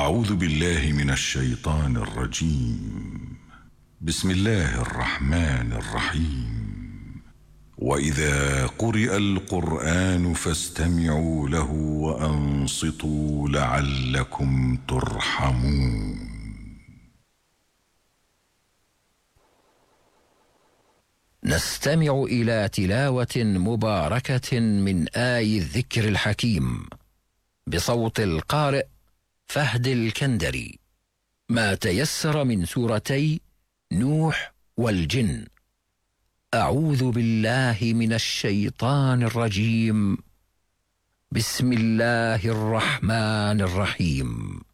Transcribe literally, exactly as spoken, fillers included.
أعوذ بالله من الشيطان الرجيم. بسم الله الرحمن الرحيم. وإذا قرئ القرآن فاستمعوا له وأنصتوا لعلكم ترحمون. نستمع إلى تلاوة مباركة من آي الذكر الحكيم بصوت القارئ فهد الكندري، ما تيسر من سورتي نوح والجن. أعوذ بالله من الشيطان الرجيم. بسم الله الرحمن الرحيم.